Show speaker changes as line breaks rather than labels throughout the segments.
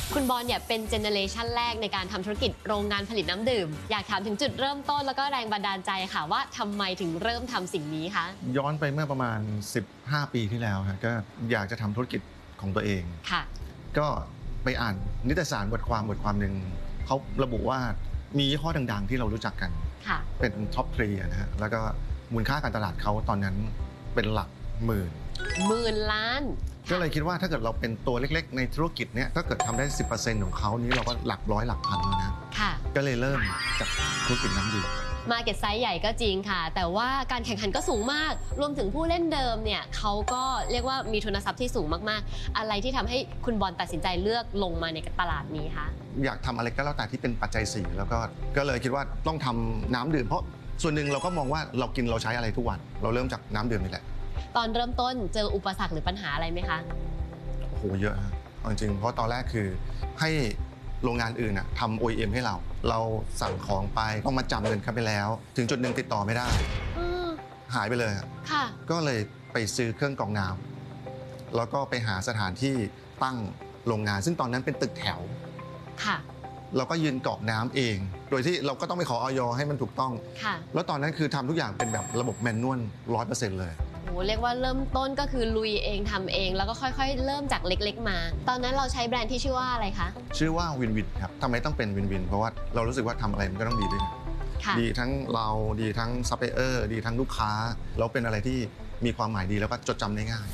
คุณบอลเนี่ยเป็นเจเนอเรชันแรกในการทำธุรกิจโรงงานผลิตน้ำดื่มอยากถามถึงจุดเริ่มต้นแล้วก็แรงบันดาลใจค่ะว่าทำไมถึงเริ่มทำสิ่งนี้คะ
ย้อนไปเมื่อประมาณ15 ปีที่แล้วก็อยากจะทำธุรกิจของตัวเอง
ค่ะ
ก็ไปอ่านนิตยสารบทความหนึ่งเขาระบุว่ามียี่ห้อดังๆที่เรารู้จักกันเป็นท็อปทรีนะฮะแล้วก็มูลค่าการตลาดเขาตอนนั้นเป็นหลักหมื่น
ล้าน
ก็เลยคิดว่าถ้าเกิดเราเป็นตัวเล็กๆในธุรกิจเนี้ยถ้าเกิดทำได้ 10% ของเขานี้เราก็หลักร้อยหลักพันแล้วนะก็เลยเริ่มจากธุรกิจน้ำดื่ม
มาร์เก็ตไซส์ใหญ่ก็จริงค่ะแต่ว่าการแข่งขันก็สูงมากรวมถึงผู้เล่นเดิมเนี่ยเขาก็เรียกว่ามีทุนทรัพย์ที่สูงมากๆอะไรที่ทำให้คุณบอลตัดสินใจเลือกลงมาในตลาดนี้คะ
อยากทำอะไรก็แล้วแต่ที่เป็นปัจจัย4แล้วก็เลยคิดว่าต้องทำน้ำดื่มเพราะส่วนหนึ่งเราก็มองว่าเรากินเราใช้อะไรทุกวันเราเริ่มจากน้ำดื่มนี่แหละ
ตอนเริ่มต้นเจออุปสรรคหรือปัญหาอะไรไหมคะ
โอ้โหเยอะฮะจริงเพราะตอนแรกคือให้โรงงานอื่นทำ OEM ให้เราสั่งของไปต้องมาจำเงินเข้าไปแล้วถึงจุดหนึ่งติดต่อไม่ได้หายไปเลย
ค่ะ
ก็เลยไปซื้อเครื่องกรองน้ำแล้วก็ไปหาสถานที่ตั้งโรงงานซึ่งตอนนั้นเป็นตึกแถว
ค่ะ
เราก็ยืนกรอกน้ำเองโดยที่เราก็ต้องไปขออย.ให้มันถูกต้อง
ค่ะ
แล้วตอนนั้นคือทำทุกอย่างเป็นแบบระบบแมนนวล 100% เลย
โอ้เรียกว่าเริ่มต้นก็คือลุยเองทำเองแล้วก็ค่อยๆเริ่มจากเล็กๆมาตอนนั้นเราใช้แบรนด์ที่ชื่อว่าอะไรคะ
ชื่อว่าวินวินครับทำไมต้องเป็นวินวินเพราะว่าเรารู้สึกว่าทำอะไรมันก็ต้องดีด้วยกันดีทั้งเราดีทั้งซัพพลายเออร์ดีทั้งลูกค้าแล้วเป็นอะไรที่มีความหมายดีแล้วก็จดจำได้ง่าย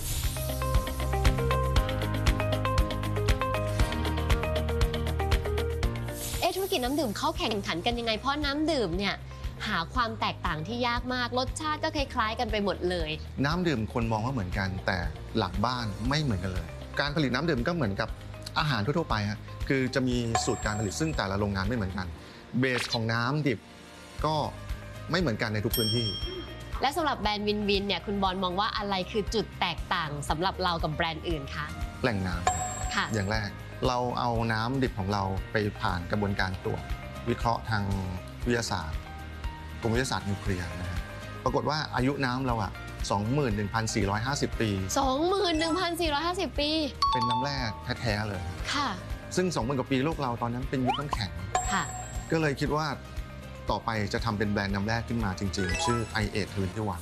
ธุรกิจน้ำดื่มเข้าแข่งขันกันยังไงเพราะน้ำดื่มเนี่ยหาความแตกต่างที่ยากมากรสชาติก็คล้ายๆกันไปหมดเลย
น้ำดื่มคนมองว่าเหมือนกันแต่หลังบ้านไม่เหมือนกันเลยการผลิตน้ำดื่มก็เหมือนกับอาหารทั่วๆไปคือจะมีสูตรการผลิตซึ่งแต่ละโรงงานไม่เหมือนกันเบสของน้ำดิบก็ไม่เหมือนกันในทุกพื้นที่
และสำหรับแบรนด์วินวินเนี่ยคุณบอลมองว่าอะไรคือจุดแตกต่างสำหรับเรากับแบรนด์อื่นคะ
แหล่งน้ำอย่างแรกเราเอาน้ำดิบของเราไปผ่านกระบวนการตรวจวิเคราะห์ทางวิทยาศาสตร์กรมวิทยาศาสตร์นิวเคลียร์นะฮะปรากฏว่าอายุน้ำเรา 21,450 ปี
21,450 ปี
เป็นน้ำแร่แท้ๆเลย
ค่ะ
ซึ่ง 20,000 กว่าปีโลกเราตอนนั้นเป็นยุคน้ำแข็ง
ค่ะ
ก็เลยคิดว่าต่อไปจะทำเป็นแบรนด์น้ำแร่ขึ้นมาจริงๆชื่อ i821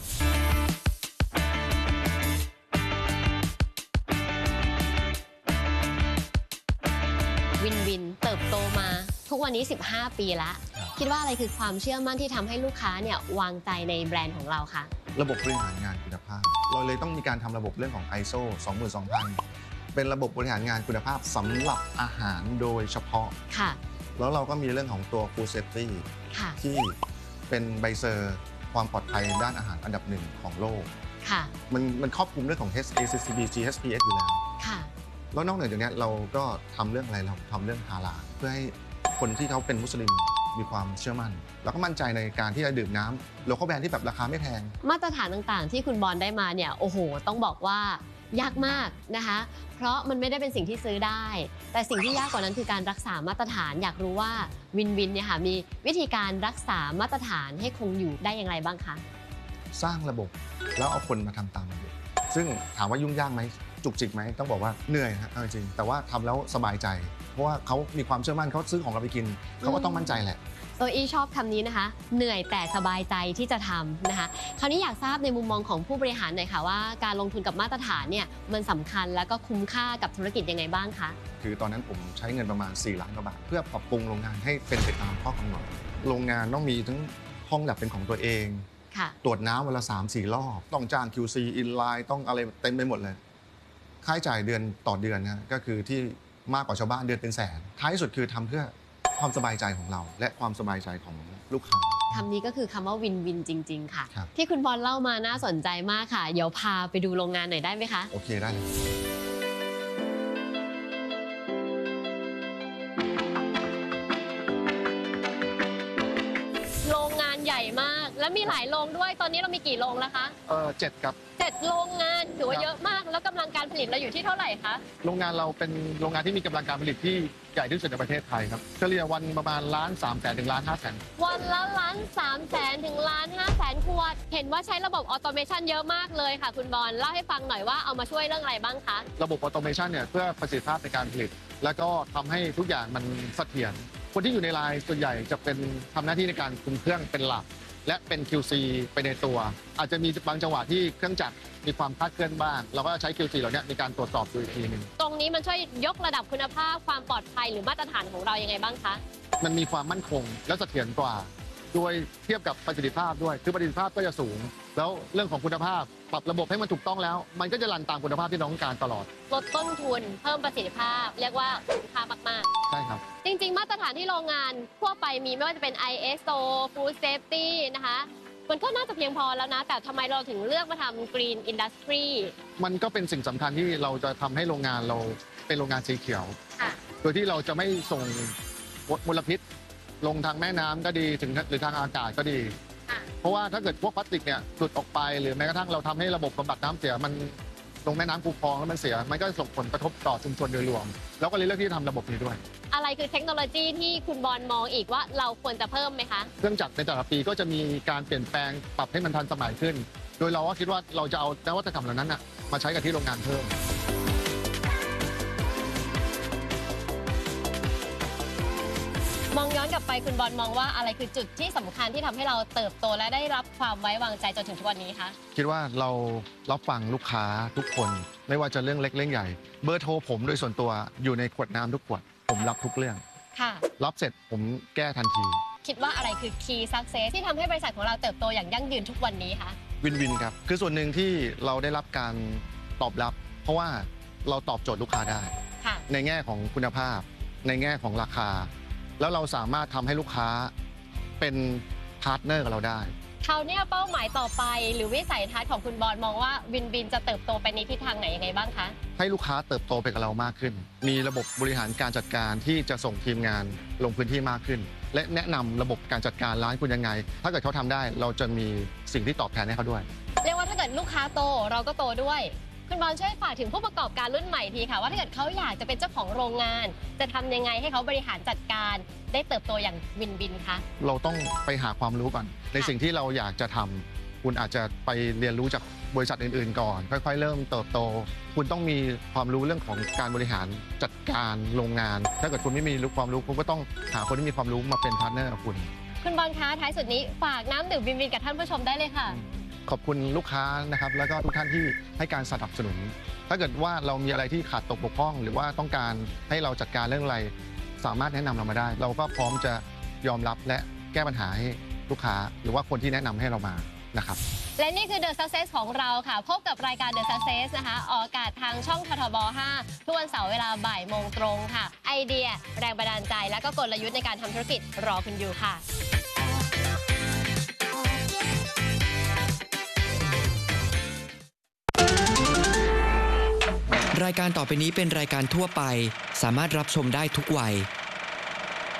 วินวินเติบโตมาทุกวันนี้15 ปีแล้วคิดว่าอะไรคือความเชื่อมั่นที่ทำให้ลูกค้าเนี่ยวางใจในแบรนด์ของเราคะ
ระบบบริหารงานคุณภาพเราเลยต้องมีการทำระบบเรื่องของ ISO 22000เป็นระบบบริหารงานคุณภาพสำหรับอาหารโดยเฉพาะ
ค่ะ
แล้วเราก็มีเรื่องของตัว Food Safety ที่เป็นใบเซอร์ความปลอดภัยด้านอาหารอันดับหนึ่งของโลก
ค่ะ
มันครอบคลุมเรื่องของ HACCP GSPS อยู่แล้ว
ค่ะ
แล้วนอกเหนือจากนี้เราก็ทำเรื่องอะไรเราทำเรื่องฮาลาลเพื่อให้คนที่เขาเป็นมุสลิมมีความเชื่อมั่นแล้วก็มั่นใจในการที่จะดื่มน้ำโลคอลแบรนด์ที่แบบราคาไม่แพง
มาตรฐานต่างๆที่คุณบอลได้มาเนี่ยโอ้โหต้องบอกว่ายากมากนะคะเพราะมันไม่ได้เป็นสิ่งที่ซื้อได้แต่สิ่งที่ยากกว่านั้นคือการรักษามาตรฐานอยากรู้ว่าวินวินเนี่ยค่ะมีวิธีการรักษามาตรฐานให้คงอยู่ได้อย่างไรบ้างคะ
สร้างระบบแล้วเอาคนมาทำตามระบบซึ่งถามว่ายุ่งยากไหมจุกจิกไหมต้องบอกว่าเหนื่อยฮะจริงแต่ว่าทำแล้วสบายใจเพราะว่าเขามีความเชื่อมั่นเขาซื้อของเราไปกินเขาก็ต้องมั่นใจแหละ
โซอี้ชอบคำนี้นะคะเหนื่อยแต่สบายใจที่จะทำนะคะคราวนี้อยากทราบในมุมมองของผู้บริหารหน่อยค่ะว่าการลงทุนกับมาตรฐานเนี่ยมันสำคัญแล้วก็คุ้มค่ากับธุรกิจยังไงบ้างคะ
คือตอนนั้นผมใช้เงินประมาณ4 ล้านกว่าบาทเพื่อปรับปรุงโรงงานให้เป็นไปตามข้อกำหนดโรงงานต้องมีทั้งห้องแลบเป็นของตัวเองตรวจน้ำวันละ 3-4 รอบต้องจ้าง QC inline ต้องอะไรเต็มไปหมดเลยค่าใช้จ่ายเดือนต่อเดือนนะก็คือที่มากกว่าชาวบ้านเดือนเป็นแสนท้ายสุดคือทำเพื่อความสบายใจของเราและความสบายใจของลูกค้า
คำนี้ก็คือคำว่าวินวินจริงๆค่ะที่คุณบอลเล่ามาน่าสนใจมากค่ะเดี๋ยวพาไปดูโรงงานหน่อยได้ไหมคะ
โอเคได้
โรงงานใหญ่มากและมีหลายโรงด้วยตอนนี้เรามีกี่โรงแล้วคะ
7 ครับ
7 โรงงานถือว่าเยอะมากแล้วกำลังการผลิตเราอยู่ที่เท่าไหร่คะ
โรงงานเราเป็นโรงงานที่มีกำลังการผลิตที่ใหญ่ที่สุดในประเทศไทยครับเฉลี่ยวันประมาณ1,300,000 ถึง1,500,000
วันละ1,300,000 ถึง1,500,000 ขวดเห็นว่าใช้ระบบออโตเมชันเยอะมากเลยค่ะคุณบอลเล่าให้ฟังหน่อยว่าเอามาช่วยเรื่องอะไรบ้างคะ
ระบบออโตเมชันเนี่ยเพื่อประสิทธิภาพในการผลิตแล้วก็ทำให้ทุกอย่างมันเสถียรคนที่อยู่ในไลน์ส่วนใหญ่จะเป็นทำหน้าที่ในการคุมเครื่องเป็นหลักและเป็น QC ไปในตัวอาจจะมีบางจังหวะที่เครื่องจักรมีความคลาดเคลื่อนบ้างเราก็ใช้ QC เหล่านี้ในการตรวจสอบดูอีกทีนึง
ตรงนี้มันช่วยยกระดับคุณภาพความปลอดภัยหรือมาตรฐานของเรายังไงบ้างคะ
มันมีความมั่นคงและเสถียรกว่าโดยเทียบกับประสิทธิภาพด้วยคือประสิทธิภาพก็จะสูงแล้วเรื่องของคุณภาพปรับระบบให้มันถูกต้องแล้วมันก็จะรันตามคุณภาพที่เราต้องการตลอด
ลดต้นทุนเพิ่มประสิทธิภาพเรียกว่าคุ้มค่ามาก
ๆใช่ครับ
จริงๆมาตรฐานที่โรงงานทั่วไปมีไม่ว่าจะเป็น ISO Food Safety นะคะมันก็น่าจะเพียงพอแล้วนะแต่ทำไมเราถึงเลือกมาทำ Green Industry
มันก็เป็นสิ่งสำคัญที่เราจะทำให้โรงงานเราเป็นโรงงานสีเขียวโดยที่เราจะไม่ส่งมลพิษลงทางแม่น้ำก็ดีหรือทางอากาศก็ดีเพราะว่าถ้าเกิดพวกพลาสติกเนี่ยหลุดออกไปหรือแม้กระทั่งเราทำให้ระบบบำบัดน้ำเสียมันลงแม่น้ำคูคลองแล้วมันเสียมันก็ส่งผลกระทบต่อชุมชนโดยรวมแล้วก็เลยเลือกที่จะทำระบบนี้ด้วย
อะไรคือเทคโนโลยีที่คุณบอลมองอีกว่าเราควรจะเพิ่มไหมคะ
เครื่องจักรในแต่ละปีก็จะมีการเปลี่ยนแปลงปรับให้มันทันสมัยขึ้นโดยเราก็คิดว่าเราจะเอานวัตกรรมเหล่านั้นมาใช้กับที่โรงงานเพิ่ม
มองย้อนกลับไปคุณบอลมองว่าอะไรคือจุดที่สำคัญที่ทำให้เราเติบโตและได้รับความไว้วางใจจนถึงทุกวันนี้คะ
คิดว่าเรารับฟังลูกค้าทุกคนไม่ว่าจะเรื่องเล็กเรื่องใหญ่เบอร์โทรผมโดยส่วนตัวอยู่ในขวดน้ำทุกขวดผมรับทุกเรื่อง
ค่ะ
รับเสร็จผมแก้ทันที
คิดว่าอะไรคือ Key Success ที่ทำให้บริษัทของเราเติบโตอย่างยั่งยืนทุกวันนี้คะ
วินวินครับคือส่วนหนึ่งที่เราได้รับการตอบรับเพราะว่าเราตอบโจทย์ลูกค้าได้ในแง่ของคุณภาพในแง่ของราคาแล้วเราสามารถทำให้ลูกค้าเป็นพาร์ทเนอร์กับเราได้
คราวนี้เป้าหมายต่อไปหรือวิสัยทัศน์ของคุณบอลมองว่าวินวินจะเติบโตไปในทิศทางไหนยังไงบ้างคะ
ให้ลูกค้าเติบโตไปกับเรามากขึ้นมีระบบบริหารการจัดการที่จะส่งทีมงานลงพื้นที่มากขึ้นและแนะนำระบบการจัดการร้านคุณยังไงถ้าเกิดเขาทำได้เราจะมีสิ่งที่ตอบแทนให้เขาด้วย
เรียกว่าถ้าเกิดลูกค้าโตเราก็โตด้วยคุณบอลช่วยฝากถึงผู้ประกอบการรุ่นใหม่ทีค่ะว่าถ้าเกิดเขาอยากจะเป็นเจ้าของโรงงานจะทำยังไงให้เขาบริหารจัดการได้เติบโตอย่างวินวินคะ
เราต้องไปหาความรู้ก่อนในสิ่งที่เราอยากจะทำคุณอาจจะไปเรียนรู้จากบริษัทอื่นๆก่อนค่อยๆเริ่มเติบโตคุณต้องมีความรู้เรื่องของการบริหารจัดการโรงงานถ้าเกิดคุณไม่มีความรู้คุณก็ต้องหาคนที่มีความรู้มาเป็นพาร์ทเนอร์กับ
คุณบอลคะท้ายสุดนี้ฝากน้ำดื่มวินวินกับท่านผู้ชมได้เลยค่ะ
ขอบคุณลูกค้านะครับแล้วก็ทุกท่านที่ให้การสนับสนุนถ้าเกิดว่าเรามีอะไรที่ขาดตกบกพร่องหรือว่าต้องการให้เราจัดการเรื่องอะไรสามารถแนะนำเรามาได้เราก็พร้อมจะยอมรับและแก้ปัญหาให้ลูกค้าหรือว่าคนที่แนะนำให้เรามานะครับ
และนี่คือ The Success ของเราค่ะพบกับรายการ The Success นะคะออกอากาศทางช่องททบ 5 ทุกวันเสาร์เวลาบ่ายโมงตรงค่ะไอเดียแรงบันดาลใจและก็กลยุทธ์ในการทำธุรกิจรอคุณอยู่ค่ะ
รายการต่อไปนี้เป็นรายการทั่วไปสามารถรับชมได้ทุกวัย